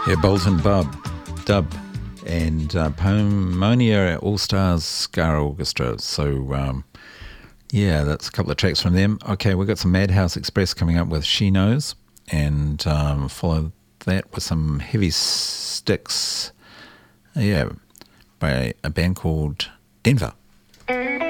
Yeah, Bolton Dub, and Pomonia All Stars Ska Orchestra. So, yeah, that's a couple of tracks from them. Okay, we've got some Madhouse Express coming up with She Knows, and follow that with some Heavy Sticks, yeah, by a band called Denver.